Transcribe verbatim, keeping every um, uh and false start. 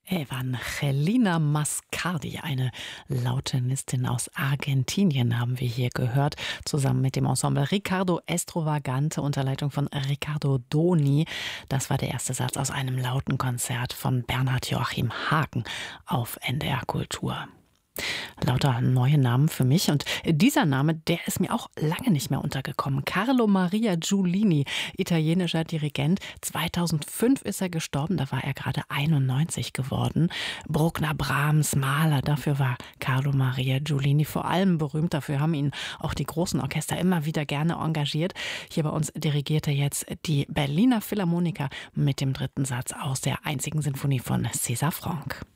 Evangelina Mascardi, eine Lautenistin aus Argentinien, haben wir hier gehört, zusammen mit dem Ensemble Ricardo Estrovagante unter Leitung von Riccardo Doni. Das war der erste Satz aus einem Lautenkonzert von Bernhard Joachim Haken auf N D R Kultur. Lauter neue Namen für mich, und dieser Name, der ist mir auch lange nicht mehr untergekommen. Carlo Maria Giulini, italienischer Dirigent. zweitausendfünf ist er gestorben, da war er gerade einundneunzig geworden. Bruckner, Brahms, Mahler, dafür war Carlo Maria Giulini vor allem berühmt. Dafür haben ihn auch die großen Orchester immer wieder gerne engagiert. Hier bei uns dirigiert er jetzt die Berliner Philharmoniker mit dem dritten Satz aus der einzigen Sinfonie von César Franck.